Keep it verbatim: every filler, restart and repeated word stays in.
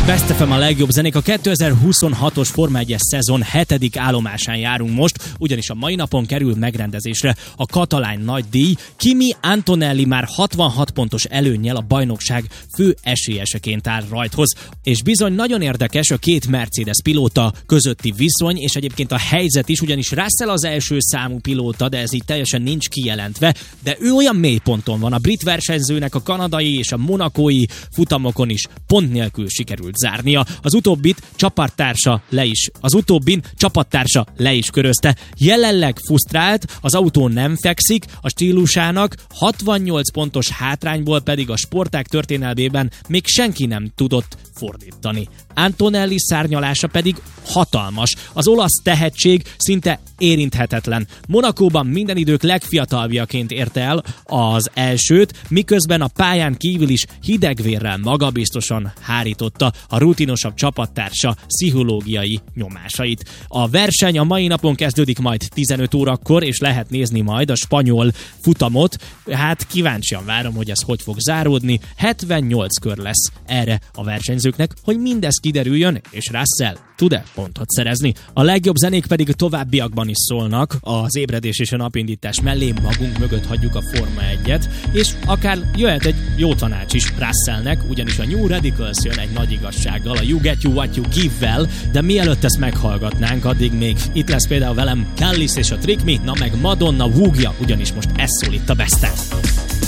Best ef em a legjobb zenék. A kétezer-huszonhatos Forma egyes szezon hetedik állomásán járunk most, ugyanis a mai napon kerül megrendezésre a katalán nagydíj. Kimi Antonelli már hatvanhat pontos előnnyel a bajnokság fő esélyeseként áll rajthoz. És bizony nagyon érdekes a két Mercedes pilóta közötti viszony, és egyébként a helyzet is, ugyanis Russell az első számú pilóta, de ez így teljesen nincs kijelentve, de ő olyan mélyponton van. A brit versenyzőnek a kanadai és a monakói futamokon is pont nélkül sikerült zárnia. Az utóbbit csapattársa le is, az utóbbin csapattársa le is körözte. Jelenleg frusztrált, az autó nem fekszik, a stílusának hatvannyolc pontos hátrányból pedig a sportág történelmében még senki nem tudott fordítani. Antonelli szárnyalása pedig hatalmas. Az olasz tehetség szinte érinthetetlen. Monakóban minden idők legfiataljaként érte el az elsőt, miközben a pályán kívül is hidegvérrel magabiztosan hárította a rutinosabb csapattársa pszichológiai nyomásait. A verseny a mai napon kezdődik majd tizenöt órakor, és lehet nézni majd a spanyol futamot. Hát kíváncsian várom, hogy ez hogy fog záródni. hetvennyolc kör lesz erre a versenyzőknek, hogy mindez kiderüljön, és Russell tud-e pontot szerezni. A legjobb zenék pedig a továbbiakban is szólnak, az ébredés és a napindítás mellé magunk mögött hagyjuk a Forma egyet, és akár jöhet egy jó tanács is Russellnek, ugyanis a New Radicals jön egy nagy igazsággal, a You Get You What You Give-vel, de mielőtt ezt meghallgatnánk, addig még itt lesz például velem Kellis és a Trick Me, na meg Madonna Woogia, ugyanis most ez szól itt a Besten.